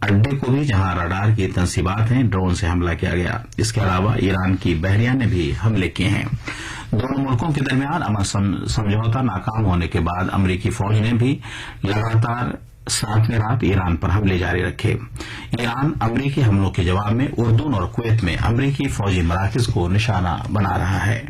अड्डे को भी, जहां रडार की तंसीबात हैं, ड्रोन से हमला किया गया। इसके अलावा ईरान की बहरिया ने भी हमले किए हैं। दोनों मुल्कों के दरमियान अमन समझौता नाकाम होने के बाद अमरीकी फौज ने भी लगातार 7वीं रात ईरान पर हमले जारी रखे। ईरान अमरीकी हमलों के जवाब में उर्दून और कुवैत में अमरीकी फौजी मराकज को निशाना बना रहा है।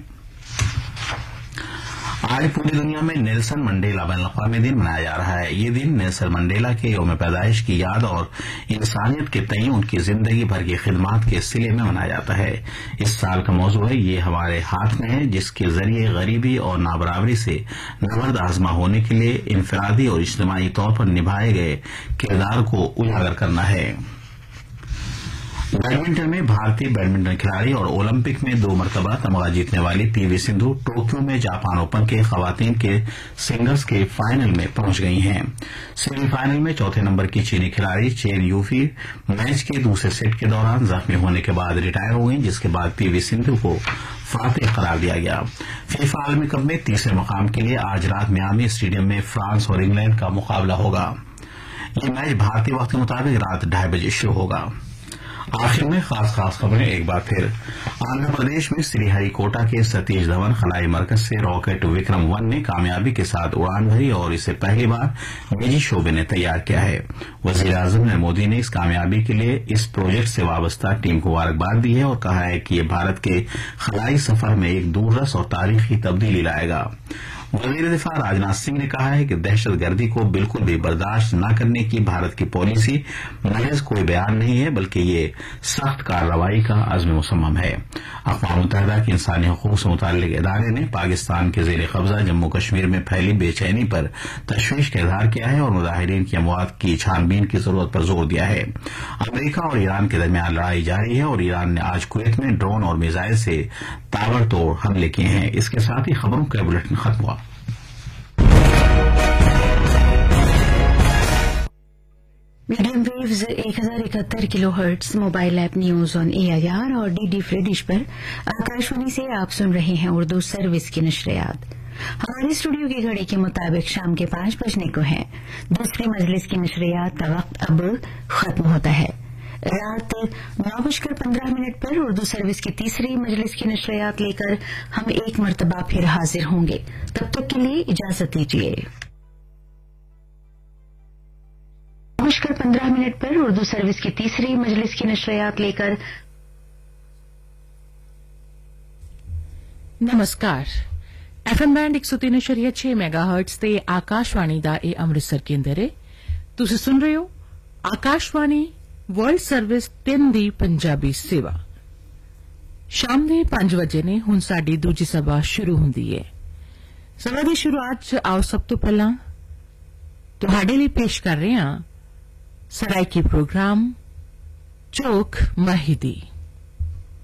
आज पूरी दुनिया में नेल्सन मंडेला बैनुल-अक़वामी दिन मनाया जा रहा है। ये दिन नेल्सन मंडेला के यौम पैदाइश की याद और इंसानियत के तई उनकी जिंदगी भर की खिदमात के सिले में मनाया जाता है। इस साल का मौजू है ये हमारे हाथ में है, जिसके जरिए गरीबी और नाबराबरी से नबर्द आजमा होने के लिए इनफरादी और इज्तिमाई तौर पर निभाए गए किरदार को उजागर करना है। बैडमिंटन में भारतीय बैडमिंटन खिलाड़ी और ओलंपिक में 2 मरतबा तमगा जीतने वाली पीवी सिंधु टोक्यो में जापान ओपन के खवातीन के सिंगल्स के फाइनल में पहुंच गई हैं। सेमीफाइनल में चौथे नंबर की चीनी खिलाड़ी चेन यूफी मैच के दूसरे सेट के दौरान जख्मी होने के बाद रिटायर हो गई, जिसके बाद पीवी सिंधु को फातेह करार दिया गया। फीफा आलमी कप में तीसरे मुकाम के लिए आज रात मियामी स्टेडियम में फ्रांस और इंग्लैंड का मुकाबला होगा। ये मैच भारतीय वक्त के मुताबिक रात 2:30 बजे शुरू होगा। आखिर में खास खबरें एक बार फिर। आंध्र प्रदेश में श्रीहरिकोटा के सतीश धवन खलाई मरकज से रॉकेट विक्रम 1 ने कामयाबी के साथ उड़ान भरी और इसे पहली बार निजी शोबे ने तैयार किया है। वजीर आजम नरेंद्र मोदी ने इस कामयाबी के लिए इस प्रोजेक्ट से वाबस्ता टीम को मुबारकबाद दी है और कहा है कि ये भारत के खलाई सफर में एक दूररस और तारीखी तब्दीली लाएगा। वजीर दिफा राजनाथ सिंह ने कहा है कि दहशतगर्दी को बिल्कुल भी बर्दाश्त न करने की भारत की पॉलिसी महज कोई बयान नहीं है, बल्कि ये सख्त कार्रवाई का अज़्म मुसम्मम है। अक़वाम मुत्तहिदा के इंसानी हकूक़ से मुताल्लिक़ इदारे ने पाकिस्तान के ज़ेर कब्ज़ा जम्मू कश्मीर में फैली बेचैनी पर तशवीश का इज़हार किया है और मुजाहिरीन की अमवात की छानबीन की जरूरत पर जोर दिया है। अमरीका और ईरान के दरमियान लड़ाई जारी है और ईरान ने आज कुवैत में ड्रोन और मिसाइल से ताबड़तोड़ हमले किए हैं। इसके साथ ही खबरों का बुलेटिन खत्म हुआ। Medium waves 1071 kilohertz, mobile app news on AIR और DD फ्री डिश पर आकाशवाणी से आप सुन रहे हैं उर्दू सर्विस की नशरियात। हमारे स्टूडियो की घड़ी के मुताबिक शाम के 5 बजने को है। दूसरी मजलिस की नशरियात का वक्त अब खत्म होता है। रात 9:15 पर उर्दू सर्विस की तीसरी मजलिस की नशरियात लेकर हम एक मरतबा फिर हाजिर होंगे। तब तक के लिए इजाजत दीजिए। 9:15 पर उर्दू सर्विस की तीसरी मजलिस की नशरियात लेकर। नमस्कार। FM बैंड 103.6 मेगाहर्ट्ज ते आकाशवाणी दा ए अमृतसर केंद्र है। तुसी सुन रहे हो आकाशवाणी वर्ल्ड सर्विस 3 दी पंजाबी सेवा। शाम दे 5 वजे ने हुण साडी दूजी सभा शुरू हुंदी है। सभा दी शुरुआत च आओ सब तो पहला तुहाडे लिए पेश कर रहे हां सराइकी प्रोग्राम चौक माहिदी।